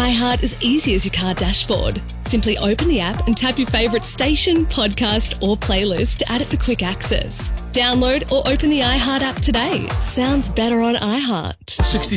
iHeart as easy as your car dashboard. Simply open the app and tap your favourite station, podcast or playlist to add it for quick access. Download or open the iHeart app today. Sounds better on iHeart.